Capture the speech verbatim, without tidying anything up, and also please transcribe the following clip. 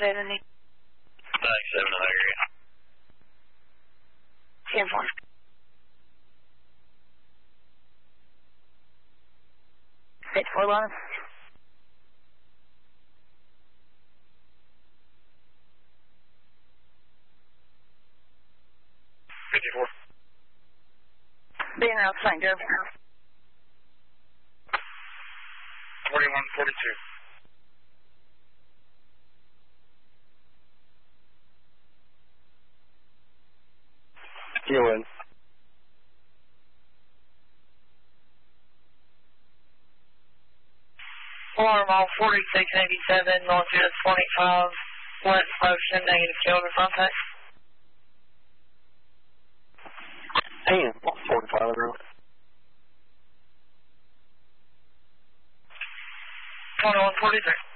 seventy. ninety-seven, I agree. ten four. fifty-four line. fifty-four. Being out Saint Joe. forty-one, forty-two. You win. Alarm all forty-six eighty-seven, northwest twenty-five, west motion, negative kilometer contact. And forty-five road. twenty-one forty-three.